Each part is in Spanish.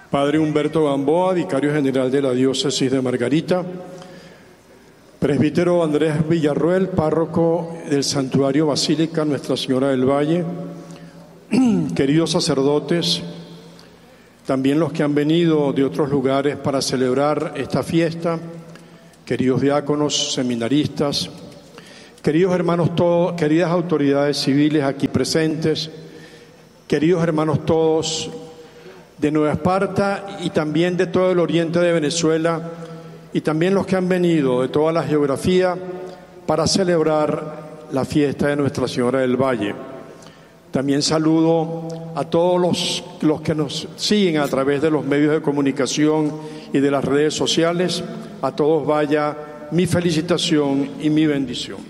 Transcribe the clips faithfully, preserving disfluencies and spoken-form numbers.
Padre Humberto Gamboa, vicario general de la diócesis de Margarita, presbítero Andrés Villarruel, párroco del Santuario Basílica Nuestra Señora del Valle, queridos sacerdotes, también los que han venido de otros lugares para celebrar esta fiesta, queridos diáconos, seminaristas, queridos hermanos todos, queridas autoridades civiles aquí presentes, queridos hermanos todos de Nueva Esparta y también de todo el oriente de Venezuela, y también los que han venido de toda la geografía para celebrar la fiesta de Nuestra Señora del Valle. También saludo a todos los, los que nos siguen a través de los medios de comunicación y de las redes sociales. A todos vaya mi felicitación y mi bendición.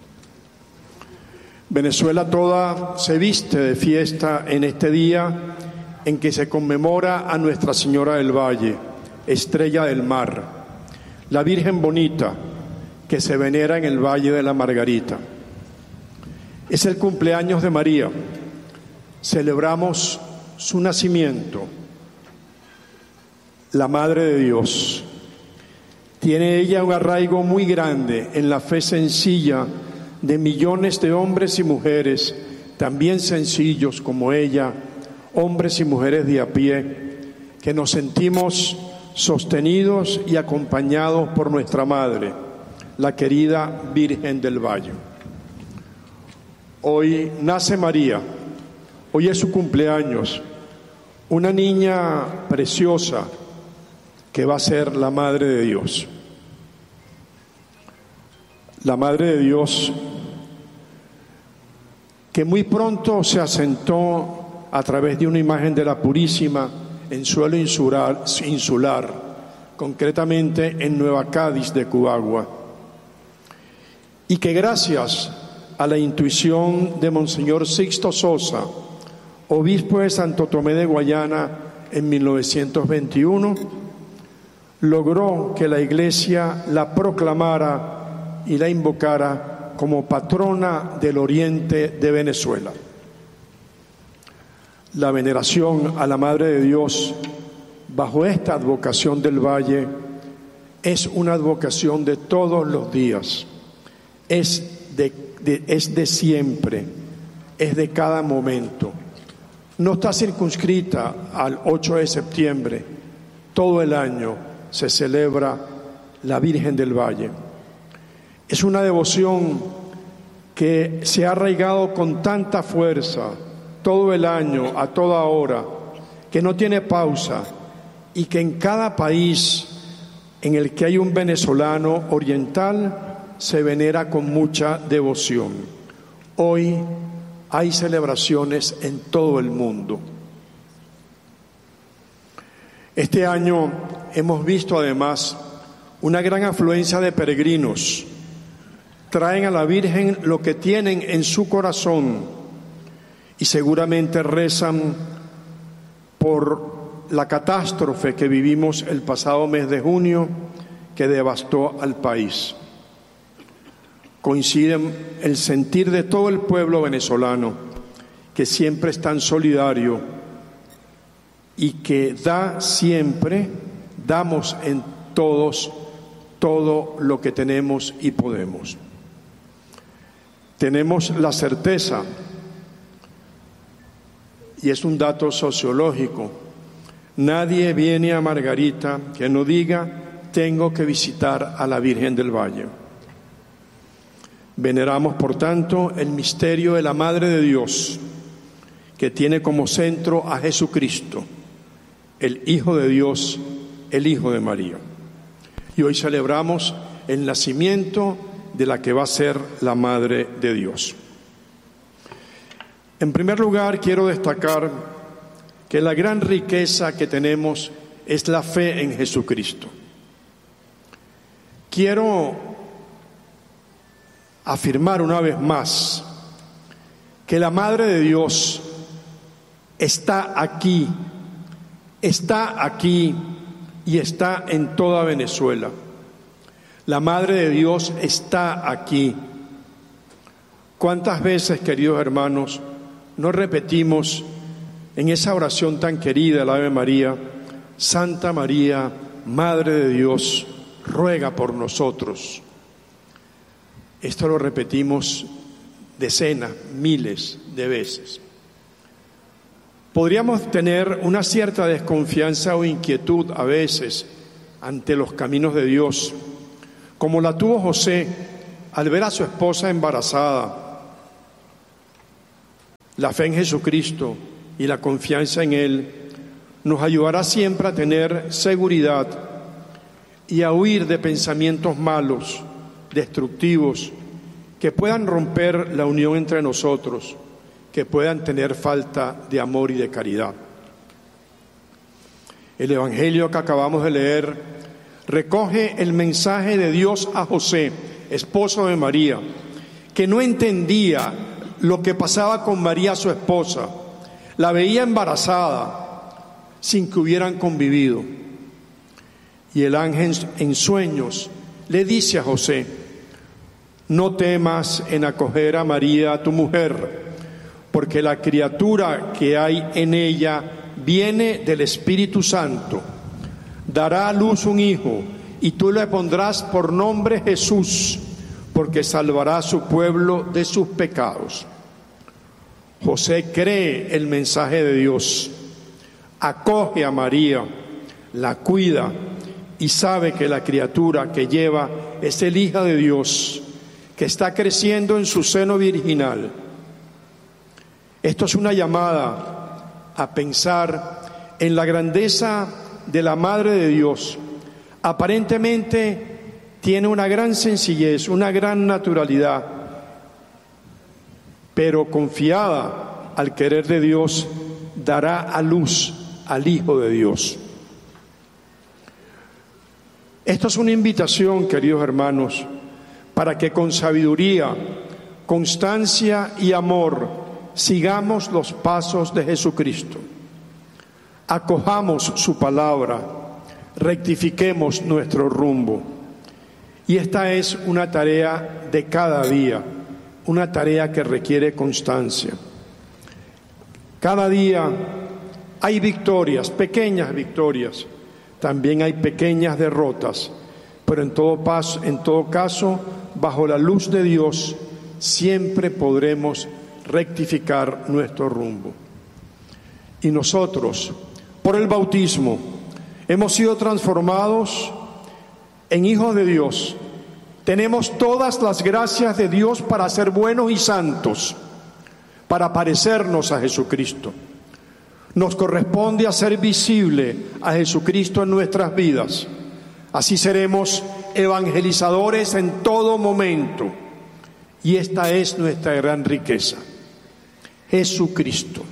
Venezuela toda se viste de fiesta en este día en que se conmemora a Nuestra Señora del Valle, estrella del mar, la Virgen bonita que se venera en el Valle de la Margarita. Es el cumpleaños de María. Celebramos su nacimiento, la Madre de Dios. Tiene ella un arraigo muy grande en la fe sencilla de millones de hombres y mujeres, también sencillos como ella, hombres y mujeres de a pie, que nos sentimos sostenidos y acompañados por nuestra Madre, la querida Virgen del Valle. Hoy nace María, hoy es su cumpleaños, una niña preciosa que va a ser la Madre de Dios. La Madre de Dios que muy pronto se asentó a través de una imagen de la Purísima en suelo insular, insular, concretamente en Nueva Cádiz de Cubagua, y que gracias a la intuición de Monseñor Sixto Sosa, obispo de Santo Tomé de Guayana en mil novecientos veintiuno, logró que la Iglesia la proclamara y la invocara como patrona del oriente de Venezuela. La veneración a la Madre de Dios bajo esta advocación del Valle es una advocación de todos los días, es de, de, es de siempre, es de cada momento. No está circunscrita al ocho de septiembre, todo el año se celebra la Virgen del Valle. Es una devoción que se ha arraigado con tanta fuerza todo el año, a toda hora, que no tiene pausa, y que en cada país en el que hay un venezolano oriental se venera con mucha devoción. Hoy hay celebraciones en todo el mundo. Este año hemos visto además una gran afluencia de peregrinos. Traen a la Virgen lo que tienen en su corazón y seguramente rezan por la catástrofe que vivimos el pasado mes de junio, que devastó al país. Coinciden el sentir de todo el pueblo venezolano, que siempre es tan solidario y que da siempre, damos en todos todo lo que tenemos y podemos. Tenemos la certeza, y es un dato sociológico, nadie viene a Margarita que no diga: tengo que visitar a la Virgen del Valle. Veneramos, por tanto, el misterio de la Madre de Dios, que tiene como centro a Jesucristo, el Hijo de Dios, el Hijo de María. Y hoy celebramos el nacimiento de la que va a ser la Madre de Dios. En primer lugar, quiero destacar que la gran riqueza que tenemos es la fe en Jesucristo. Quiero afirmar una vez más que la Madre de Dios está aquí, está aquí y está en toda Venezuela. La Madre de Dios está aquí. ¿Cuántas veces, queridos hermanos, no repetimos en esa oración tan querida, el Ave María: Santa María, Madre de Dios, ruega por nosotros. Esto lo repetimos decenas, miles de veces. Podríamos tener una cierta desconfianza o inquietud a veces ante los caminos de Dios, como la tuvo José al ver a su esposa embarazada. La fe en Jesucristo y la confianza en Él nos ayudará siempre a tener seguridad y a huir de pensamientos malos, destructivos, que puedan romper la unión entre nosotros, que puedan tener falta de amor y de caridad. El Evangelio que acabamos de leer recoge el mensaje de Dios a José, esposo de María, que no entendía lo que pasaba con María, su esposa. La veía embarazada sin que hubieran convivido. Y el ángel en sueños le dice a José: no temas en acoger a María, tu mujer, porque la criatura que hay en ella viene del Espíritu Santo. Dará a luz un hijo, y tú le pondrás por nombre Jesús, porque salvará a su pueblo de sus pecados. José cree el mensaje de Dios, acoge a María, la cuida y sabe que la criatura que lleva es el Hijo de Dios, que está creciendo en su seno virginal. Esto es una llamada a pensar en la grandeza de la Madre de Dios. Aparentemente tiene una gran sencillez, una gran naturalidad, pero confiada al querer de Dios, dará a luz al Hijo de Dios. Esto es una invitación, queridos hermanos, para que con sabiduría, constancia y amor sigamos los pasos de Jesucristo. Acojamos su palabra, rectifiquemos nuestro rumbo. Y esta es una tarea de cada día, una tarea que requiere constancia. Cada día hay victorias, pequeñas victorias, también hay pequeñas derrotas, pero en todo paso, en todo caso, bajo la luz de Dios, siempre podremos rectificar nuestro rumbo. Y nosotros, por el bautismo, hemos sido transformados en hijos de Dios. Tenemos todas las gracias de Dios para ser buenos y santos, para parecernos a Jesucristo. Nos corresponde hacer visible a Jesucristo en nuestras vidas. Así seremos evangelizadores en todo momento. Y esta es nuestra gran riqueza, Jesucristo.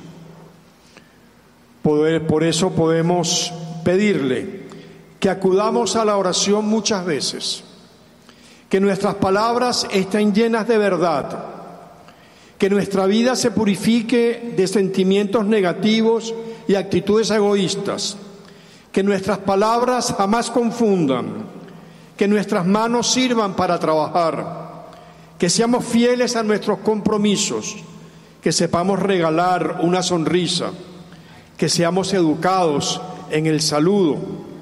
Por eso podemos pedirle que acudamos a la oración muchas veces, que nuestras palabras estén llenas de verdad, que nuestra vida se purifique de sentimientos negativos y actitudes egoístas, que nuestras palabras jamás confundan, que nuestras manos sirvan para trabajar, que seamos fieles a nuestros compromisos, que sepamos regalar una sonrisa, que seamos educados en el saludo,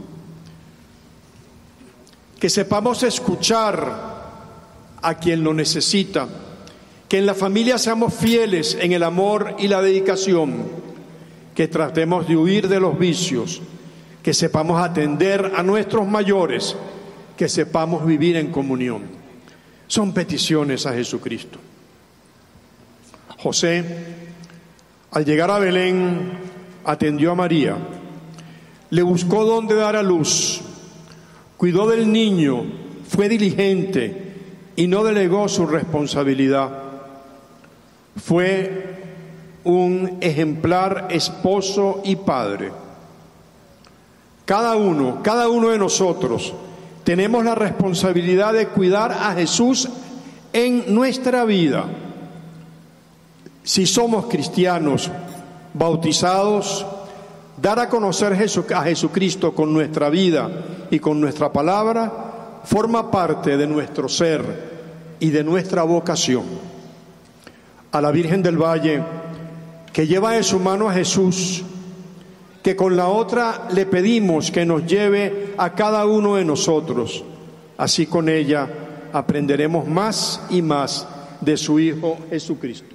que sepamos escuchar a quien lo necesita, que en la familia seamos fieles en el amor y la dedicación, que tratemos de huir de los vicios, que sepamos atender a nuestros mayores, que sepamos vivir en comunión. Son peticiones a Jesucristo. José, al llegar a Belén, atendió a María, le buscó dónde dar a luz, cuidó del niño, fue diligente y no delegó su responsabilidad. Fue un ejemplar esposo y padre. Cada uno, cada uno de nosotros tenemos la responsabilidad de cuidar a Jesús en nuestra vida. Si somos cristianos bautizados, dar a conocer a Jesucristo con nuestra vida y con nuestra palabra forma parte de nuestro ser y de nuestra vocación. A la Virgen del Valle, que lleva de su mano a Jesús, que con la otra le pedimos que nos lleve a cada uno de nosotros. Así con ella aprenderemos más y más de su Hijo Jesucristo.